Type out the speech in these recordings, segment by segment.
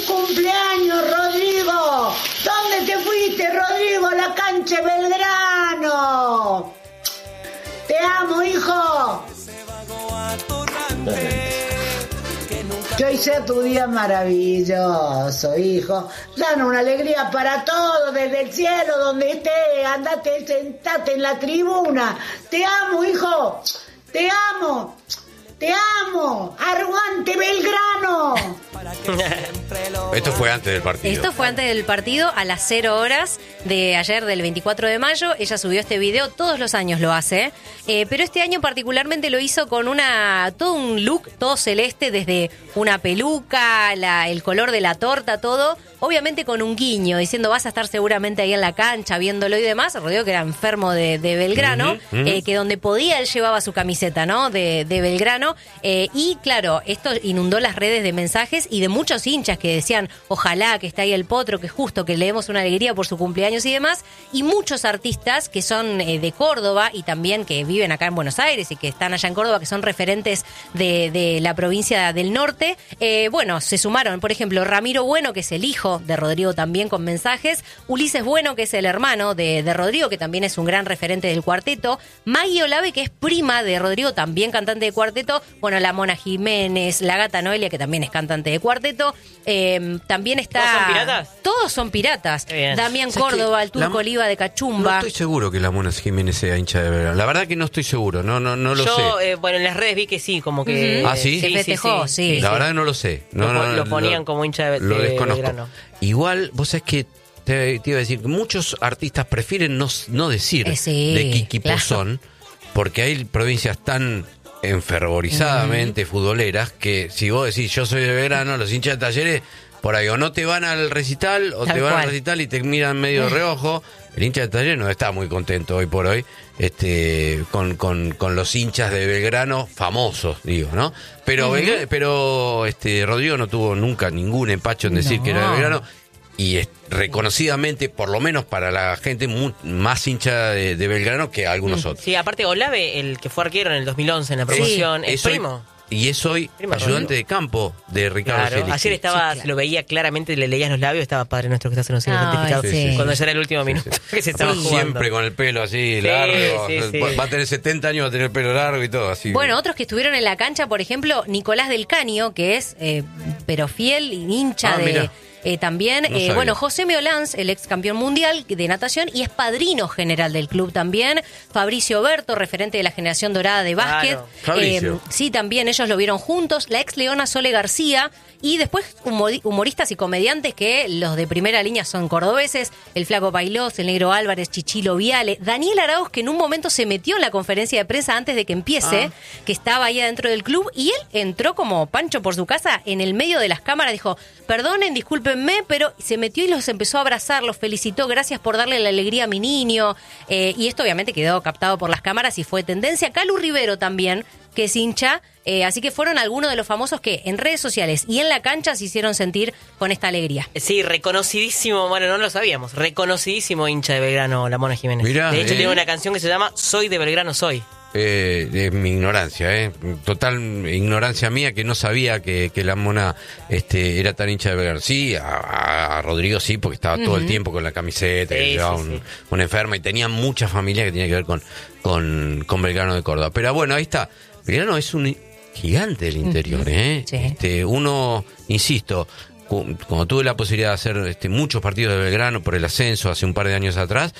cumpleaños, Rodrigo! ¿Dónde te fuiste, Rodrigo? La cancha de Belgrano. Te amo, hijo. Que hoy sea tu día maravilloso, hijo. Dan una alegría para todos desde el cielo, donde estés. Andate, sentate en la tribuna. Te amo, hijo. Te amo. ¡Te amo! ¡Aguante Belgrano! Esto fue antes del partido. Esto fue antes del partido, a las 0 horas de ayer, del 24 de mayo. Ella subió este video, todos los años lo hace, pero este año particularmente lo hizo con todo un look, todo celeste, desde una peluca, el color de la torta, todo. Obviamente con un guiño, diciendo vas a estar seguramente ahí en la cancha viéndolo y demás. Rodrigo, que era enfermo de Belgrano, que donde podía él llevaba su camiseta, ¿no? De Belgrano. Y claro, esto inundó las redes de mensajes y de muchos hinchas que decían, ojalá que esté ahí el Potro, que justo que le demos una alegría por su cumpleaños y demás. Y muchos artistas que son de Córdoba y también que viven acá en Buenos Aires y que están allá en Córdoba, que son referentes de la provincia del norte. Bueno, se sumaron, por ejemplo, Ramiro Bueno, que es el hijo de Rodrigo, también con mensajes. Ulises Bueno, que es el hermano de Rodrigo, que también es un gran referente del cuarteto. Maggie Olave, que es prima de Rodrigo, también cantante de cuarteto. Bueno, la Mona Jiménez, la Gata Noelia, que también es cantante de cuarteto. También está... ¿Todos son piratas? Todos son piratas. Damián Córdoba, el Turco Oliva de Cachumba. No estoy seguro que la Mona Jiménez sea hincha de Belgrano. La verdad que no estoy seguro, no lo sé. Yo, bueno, en las redes vi que sí, como que... ¿Ah, sí? Se festejó, sí. La verdad no lo sé. Lo ponían como hincha de desconozco. Belgrano. Igual, vos sabés que te iba a decir que muchos artistas prefieren no decir de qué equipo son, porque hay provincias tan enfervorizadamente futboleras que si vos decís yo soy de Belgrano, los hinchas de Talleres por ahí o no te van al recital o Tal te van cual. al recital y te miran medio de reojo. El hincha de Talleres no está muy contento hoy por hoy con los hinchas de Belgrano famosos, digo, ¿no? Pero Rodrigo no tuvo nunca ningún empacho en decir que era de Belgrano. Y es reconocidamente, por lo menos para la gente, más hincha de Belgrano que algunos otros. Sí, aparte Olave, el que fue arquero en el 2011 en la promoción, es primo. Y es hoy ayudante de campo de Ricardo Félix. Ayer estaba, se lo veía claramente, le leías los labios, estaba Padre Nuestro que estás en los cielos santificado. Cuando ya era el último minuto que se estaba jugando. Siempre con el pelo así, largo. Va a tener 70 años, va a tener el pelo largo y todo así. Bueno, otros que estuvieron en la cancha, por ejemplo, Nicolás del Caño, que es pero fiel y hincha de... También, bueno, José Meolanz, el ex campeón mundial de natación y es padrino general del club también. Fabricio Berto, referente de la generación dorada de básquet. Claro. Sí, también ellos lo vieron juntos. La ex leona Sole García. Y después humoristas y comediantes que los de primera línea son cordobeses. El Flaco Pailós, el Negro Álvarez, Chichilo Viale. Daniel Arauz, que en un momento se metió en la conferencia de prensa antes de que empiece, que estaba ahí adentro del club. Y él entró como Pancho por su casa en el medio de las cámaras. Dijo, perdonen, discúlpenme, pero se metió y los empezó a abrazar, los felicitó. Gracias por darle la alegría a mi niño. Y esto obviamente quedó captado por las cámaras y fue tendencia. Calu Rivero también, que es hincha. Así que fueron algunos de los famosos que en redes sociales y en la cancha se hicieron sentir con esta alegría. Sí, reconocidísimo, bueno, no lo sabíamos, reconocidísimo hincha de Belgrano, la Mona Jiménez. Mirá, de hecho, tiene una canción que se llama Soy de Belgrano Soy. Mi ignorancia, total ignorancia mía, que no sabía que la Mona era tan hincha de Belgrano. Sí, a Rodrigo sí, porque estaba todo el tiempo con la camiseta, que llevaba un enfermo y tenía mucha familia que tenía que ver con Belgrano de Córdoba. Pero bueno, ahí está. Belgrano es un gigante del interior, Sí. Uno, insisto, como tuve la posibilidad de hacer muchos partidos de Belgrano por el ascenso hace un par de años atrás,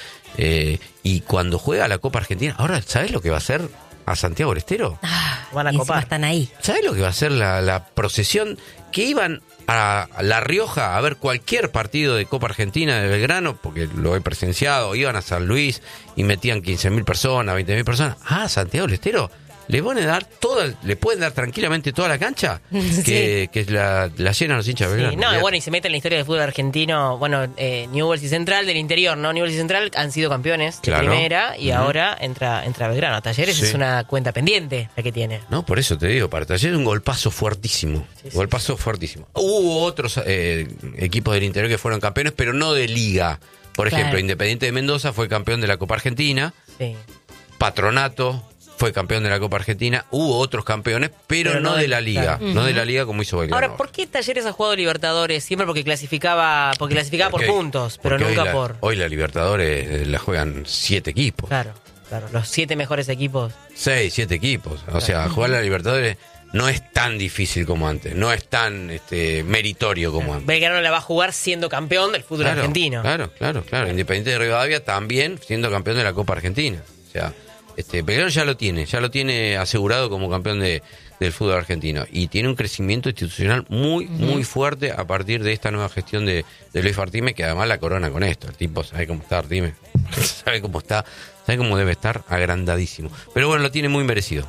y cuando juega la Copa Argentina, ahora, ¿sabes lo que va a hacer a Santiago del Estero? Van a y copar. están ahí. ¿Sabes lo que va a ser la procesión? Que iban a La Rioja a ver cualquier partido de Copa Argentina de Belgrano, porque lo he presenciado, iban a San Luis y metían 15.000 personas, 20.000 personas. Santiago del Estero. Le pueden dar tranquilamente toda la cancha, que la llenan los hinchas de Belgrano. No, bueno, y se mete en la historia del fútbol argentino. Bueno, Newell's y Central del interior, ¿no? Newell's y Central han sido campeones de primera y ahora entra Belgrano. Talleres es una cuenta pendiente la que tiene. No, por eso te digo, para Talleres un golpazo fuertísimo. Fuertísimo. Hubo otros equipos del interior que fueron campeones, pero no de liga. Por ejemplo, Independiente de Mendoza fue campeón de la Copa Argentina. Sí. Patronato fue campeón de la Copa Argentina. Hubo otros campeones, pero no de la Liga. Claro. No de la Liga como hizo Belgrano. Ahora, ¿por qué Talleres ha jugado Libertadores? Siempre porque clasificaba por puntos, pero nunca Hoy la Libertadores la juegan 7 equipos. Claro, los 7 mejores equipos. 6, 7 equipos. O sea, jugar la Libertadores no es tan difícil como antes, no es tan meritorio como antes. Belgrano la va a jugar siendo campeón del fútbol argentino. Claro. Independiente de Rivadavia también siendo campeón de la Copa Argentina. O sea, Belgrano ya lo tiene asegurado como campeón del fútbol argentino. Y tiene un crecimiento institucional muy fuerte a partir de esta nueva gestión de Luis Artime, que además la corona con esto. El tipo sabe cómo está Artime, sabe cómo debe estar, agrandadísimo. Pero bueno, lo tiene muy merecido.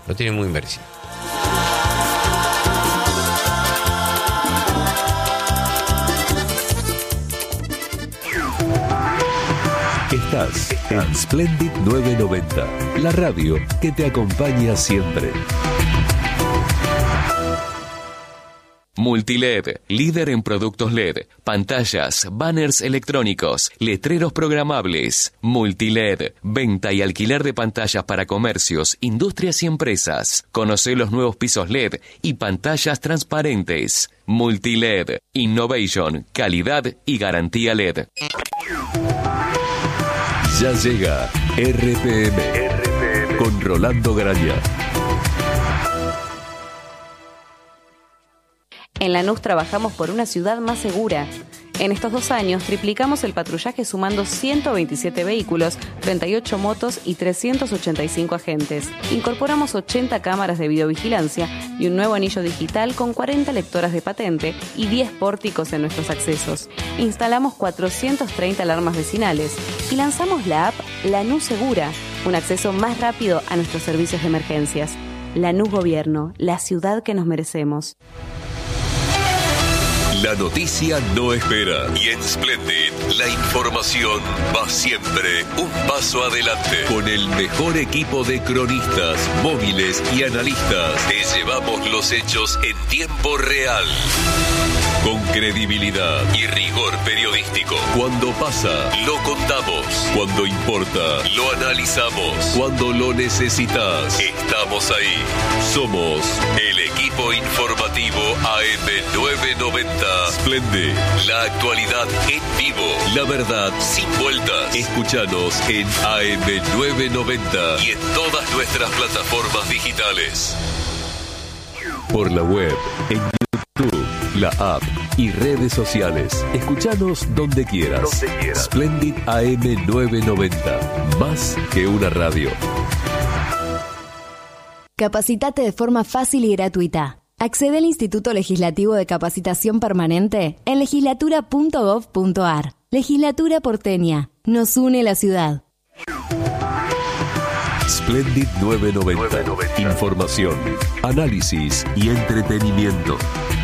Estás en Splendid 990, la radio que te acompaña siempre. Multiled, líder en productos LED, pantallas, banners electrónicos, letreros programables. Multiled, venta y alquiler de pantallas para comercios, industrias y empresas. Conoce los nuevos pisos LED y pantallas transparentes. Multiled, innovation, calidad y garantía LED. Ya llega RPM con Rolando Graña. En Lanús trabajamos por una ciudad más segura. En estos 2 años triplicamos el patrullaje sumando 127 vehículos, 38 motos y 385 agentes. Incorporamos 80 cámaras de videovigilancia y un nuevo anillo digital con 40 lectoras de patente y 10 pórticos en nuestros accesos. Instalamos 430 alarmas vecinales y lanzamos la app Lanús Segura, un acceso más rápido a nuestros servicios de emergencias. Lanús Gobierno, la ciudad que nos merecemos. La noticia no espera y en Splendid la información va siempre un paso adelante. Con el mejor equipo de cronistas, móviles y analistas, te llevamos los hechos en tiempo real. Con credibilidad y rigor periodístico. Cuando pasa, lo contamos. Cuando importa, lo analizamos. Cuando lo necesitas, estamos ahí. Somos el equipo informativo AM990. Splendid, la actualidad en vivo. La verdad sin vueltas. Escúchanos en AM990 y en todas nuestras plataformas digitales. Por la web, en YouTube, la app y redes sociales. Escúchanos donde quieras. Splendid AM990. Más que una radio. Capacitate de forma fácil y gratuita. Accede al Instituto Legislativo de Capacitación Permanente en legislatura.gov.ar. Legislatura porteña. Nos une la ciudad. Splendid 990. Información, análisis y entretenimiento.